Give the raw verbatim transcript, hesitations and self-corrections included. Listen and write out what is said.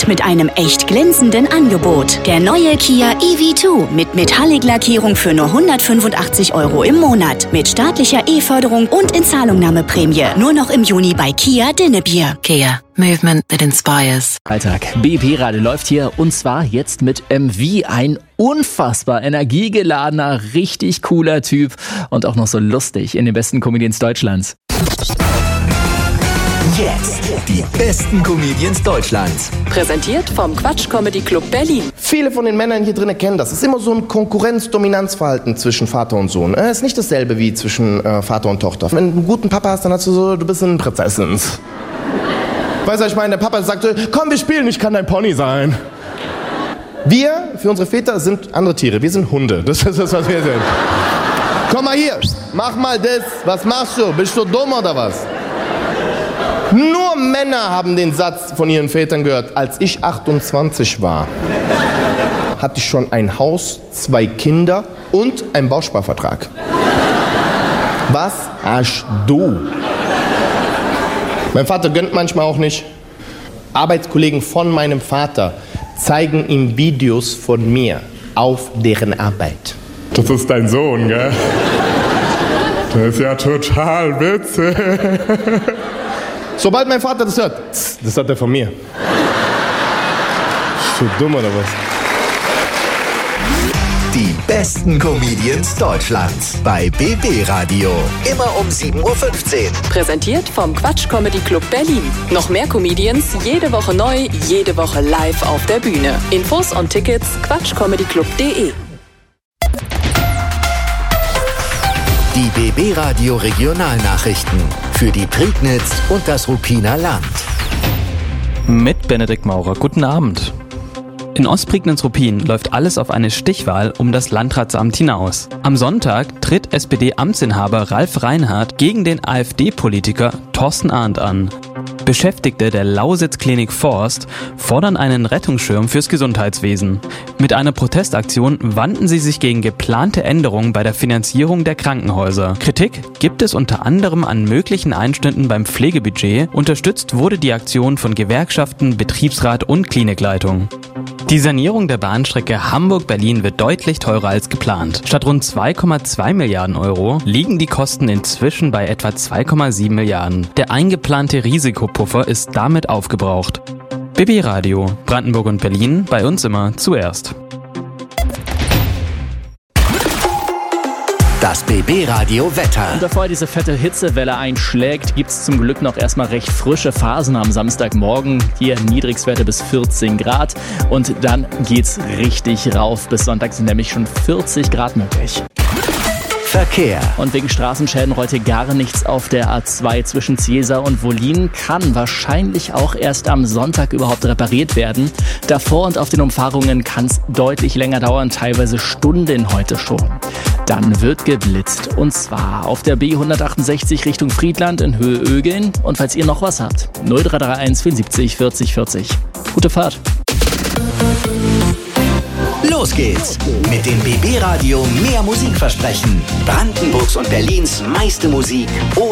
mit einem echt glänzenden Angebot. Der neue Kia E V zwei mit Metallic-Lackierung für nur hundertfünfundachtzig Euro im Monat. Mit staatlicher E-Förderung und Inzahlungnahmeprämie. Nur noch im Juni bei Kia Dinnebier. Kia. Movement that inspires. Alltag. B P Radio läuft hier und zwar jetzt mit M V. Ein unfassbar energiegeladener, richtig cooler Typ und auch noch so lustig in den besten Comedians Deutschlands. Jetzt die besten Comedians Deutschlands. Präsentiert vom Quatsch Comedy Club Berlin. Viele von den Männern hier drinnen kennen das. Es ist immer so ein Konkurrenz-Dominanz-Verhalten zwischen Vater und Sohn. Es ist nicht dasselbe wie zwischen äh, Vater und Tochter. Wenn du einen guten Papa hast, dann hast du so, du bist ein Prinzessin. Weißt du, was ich meine? Der Papa sagt so, komm, wir spielen, ich kann dein Pony sein. Wir, für unsere Väter, sind andere Tiere. Wir sind Hunde. Das ist das, was wir sind. Komm mal hier, mach mal das. Was machst du? Bist du dumm oder was? Nur Männer haben den Satz von ihren Vätern gehört. Als ich achtundzwanzig war, hatte ich schon ein Haus, zwei Kinder und einen Bausparvertrag. Was hast du? Mein Vater gönnt manchmal auch nicht. Arbeitskollegen von meinem Vater zeigen ihm Videos von mir auf deren Arbeit. Das ist dein Sohn, gell? Das ist ja total witzig. Sobald mein Vater das hört, das hat er von mir. Bist du dumm oder was? Die besten Comedians Deutschlands bei B B Radio. Immer um sieben Uhr fünfzehn. Präsentiert vom Quatsch Comedy Club Berlin. Noch mehr Comedians, jede Woche neu, jede Woche live auf der Bühne. Infos und Tickets quatschcomedyclub punkt de. Die B B Radio Regionalnachrichten für die Prignitz und das Ruppiner Land. Mit Benedikt Maurer. Guten Abend. In Ostprignitz-Ruppin läuft alles auf eine Stichwahl um das Landratsamt hinaus. Am Sonntag tritt S P D-Amtsinhaber Ralf Reinhardt gegen den AfD-Politiker Thorsten Arndt an. Beschäftigte der Lausitz-Klinik Forst fordern einen Rettungsschirm fürs Gesundheitswesen. Mit einer Protestaktion wandten sie sich gegen geplante Änderungen bei der Finanzierung der Krankenhäuser. Kritik gibt es unter anderem an möglichen Einschnitten beim Pflegebudget. Unterstützt wurde die Aktion von Gewerkschaften, Betriebsrat und Klinikleitung. Die Sanierung der Bahnstrecke Hamburg-Berlin wird deutlich teurer als geplant. Statt rund zwei Komma zwei Milliarden Euro liegen die Kosten inzwischen bei etwa zwei Komma sieben Milliarden. Der eingeplante Risikopuffer ist damit aufgebraucht. B B Radio, Brandenburg und Berlin, bei uns immer zuerst. Das B B Radio Wetter. Und bevor diese fette Hitzewelle einschlägt, gibt es zum Glück noch erstmal recht frische Phasen am Samstagmorgen. Hier Niedrigstwerte bis vierzehn Grad und dann geht's richtig rauf. Bis Sonntag sind nämlich schon vierzig Grad möglich. Verkehr. Und wegen Straßenschäden heute gar nichts auf der A zwei zwischen Ziesa und Wollin. Kann wahrscheinlich auch erst am Sonntag überhaupt repariert werden. Davor und auf den Umfahrungen kann es deutlich länger dauern, teilweise Stunden heute schon. Dann wird geblitzt und zwar auf der B hundertachtundsechzig Richtung Friedland in Höhe Ögeln. Und falls ihr noch was habt, null drei drei eins vierundsiebzig vierzig vierzig. Gute Fahrt. Los geht's mit dem B B Radio mehr Musikversprechen. Brandenburgs und Berlins meiste Musik.